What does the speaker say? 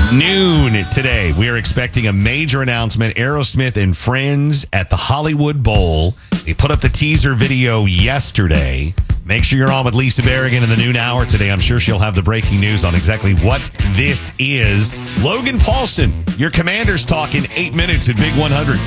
Noon today, we are expecting a major announcement. Aerosmith and Friends at the Hollywood Bowl. They put up the teaser video yesterday. Make sure you're on with Lisa Berrigan in the noon hour today. I'm sure she'll have the breaking news on exactly what this is. Logan Paulson, your Commanders talk in 8 minutes at Big 100.